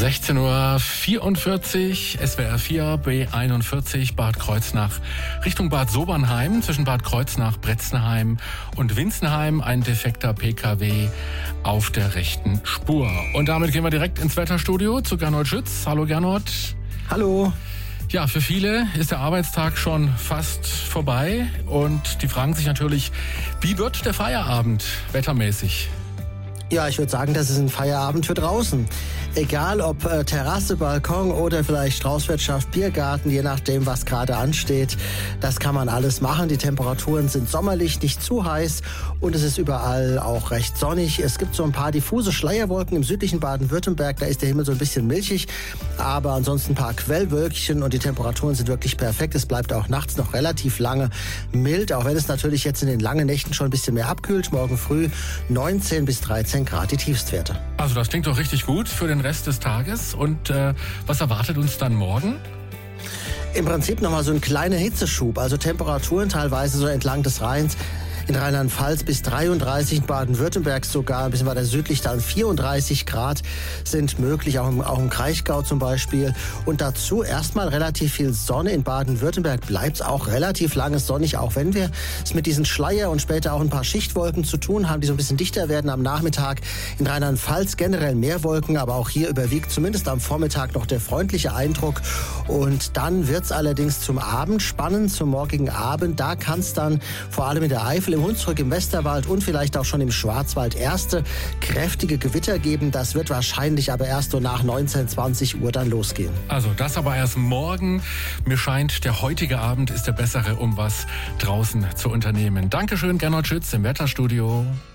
16:44 Uhr, SWR 4, B41, Bad Kreuznach, Richtung Bad Sobernheim, zwischen Bad Kreuznach, Bretzenheim und Winzenheim, ein defekter PKW auf der rechten Spur. Und damit gehen wir direkt ins Wetterstudio zu Gernot Schütz. Hallo Gernot. Hallo. Ja, für viele ist der Arbeitstag schon fast vorbei und die fragen sich natürlich, wie wird der Feierabend wettermäßig? Ja, ich würde sagen, das ist ein Feierabend für draußen. Egal ob Terrasse, Balkon oder vielleicht Straußwirtschaft, Biergarten, je nachdem, was gerade ansteht. Das kann man alles machen. Die Temperaturen sind sommerlich, nicht zu heiß und es ist überall auch recht sonnig. Es gibt so ein paar diffuse Schleierwolken im südlichen Baden-Württemberg. Da ist der Himmel so ein bisschen milchig, aber ansonsten ein paar Quellwölkchen und die Temperaturen sind wirklich perfekt. Es bleibt auch nachts noch relativ lange mild, auch wenn es natürlich jetzt in den langen Nächten schon ein bisschen mehr abkühlt. Morgen früh 19 bis 13 Grad die Tiefstwerte. Also das klingt doch richtig gut für den Rest des Tages. Und was erwartet uns dann morgen? Im Prinzip nochmal so ein kleiner Hitzeschub, also Temperaturen teilweise so entlang des Rheins. In Rheinland-Pfalz bis 33, in Baden-Württemberg sogar, ein bisschen weiter südlich dann 34 Grad sind möglich, auch im Kraichgau zum Beispiel. Und dazu erstmal relativ viel Sonne. In Baden-Württemberg bleibt es auch relativ lange sonnig, auch wenn wir es mit diesen Schleier und später auch ein paar Schichtwolken zu tun haben, die so ein bisschen dichter werden am Nachmittag. In Rheinland-Pfalz generell mehr Wolken, aber auch hier überwiegt zumindest am Vormittag noch der freundliche Eindruck. Und dann wird es allerdings zum Abend spannend, zum morgigen Abend. Da kann es dann vor allem in der Eifel, im Hunsrück, im Westerwald und vielleicht auch schon im Schwarzwald erste kräftige Gewitter geben. Das wird wahrscheinlich aber erst so nach 19, 20 Uhr dann losgehen. Also das aber erst morgen. Mir scheint, der heutige Abend ist der bessere, um was draußen zu unternehmen. Dankeschön, Gernot Schütz im Wetterstudio.